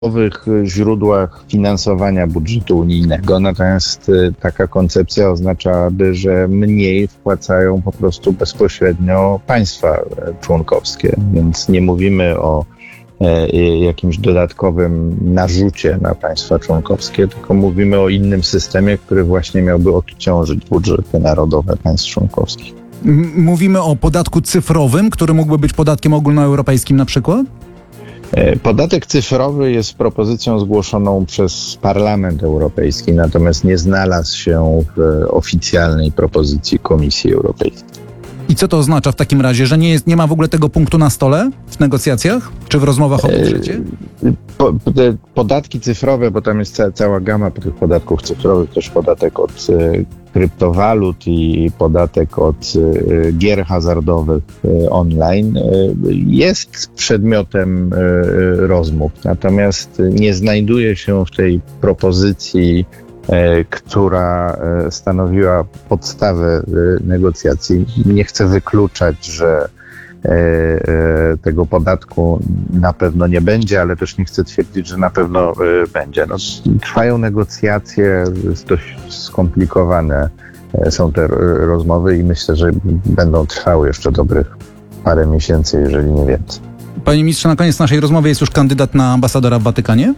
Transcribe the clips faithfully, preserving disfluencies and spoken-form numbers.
źródłach finansowania budżetu unijnego. Natomiast taka koncepcja oznaczałaby, że mniej wpłacają po prostu bezpośrednio państwa członkowskie. Więc nie mówimy o jakimś dodatkowym narzucie na państwa członkowskie, tylko mówimy o innym systemie, który właśnie miałby odciążyć budżety narodowe państw członkowskich. Mówimy o podatku cyfrowym, który mógłby być podatkiem ogólnoeuropejskim na przykład? Podatek cyfrowy jest propozycją zgłoszoną przez Parlament Europejski, natomiast nie znalazł się w oficjalnej propozycji Komisji Europejskiej. I co to oznacza w takim razie, że nie, jest, nie ma w ogóle tego punktu na stole w negocjacjach czy w rozmowach o budżecie? Po, te podatki cyfrowe, bo tam jest ca, cała gama tych podatków cyfrowych, też podatek od y, kryptowalut i podatek od y, gier hazardowych y, online, y, jest przedmiotem y, rozmów. Natomiast nie znajduje się w tej propozycji, która stanowiła podstawę negocjacji. Nie chcę wykluczać, że tego podatku na pewno nie będzie, ale też nie chcę twierdzić, że na pewno będzie. No, trwają negocjacje, dość skomplikowane są te rozmowy i myślę, że będą trwały jeszcze dobrych parę miesięcy, jeżeli nie więcej. Panie ministrze, na koniec naszej rozmowy jest już kandydat na ambasadora w Watykanie?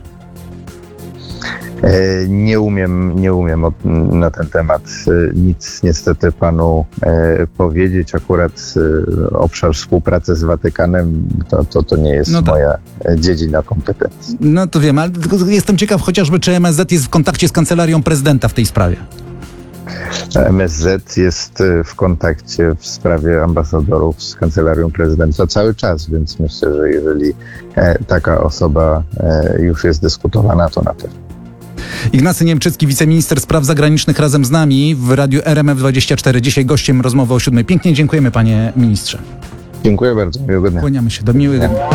Nie umiem, nie umiem od, na ten temat nic niestety panu e, powiedzieć. Akurat e, obszar współpracy z Watykanem to, to, to nie jest no tak. moja dziedzina kompetencji. No to wiem, ale jestem ciekaw chociażby, czy M S Z jest w kontakcie z Kancelarią Prezydenta w tej sprawie. M S Z jest w kontakcie w sprawie ambasadorów z Kancelarią Prezydenta cały czas, więc myślę, że jeżeli e, taka osoba e, już jest dyskutowana, to na pewno. Ignacy Niemczycki, wiceminister spraw zagranicznych, razem z nami w Radiu R M F dwadzieścia cztery. Dzisiaj gościem rozmowy o siódmej. Pięknie dziękujemy, panie ministrze. Dziękuję bardzo. Miłego dnia. Kłaniamy się. Do miłego dnia.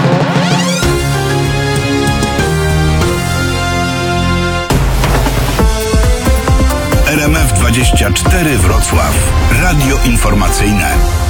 R M F dwadzieścia cztery Wrocław. Radio informacyjne.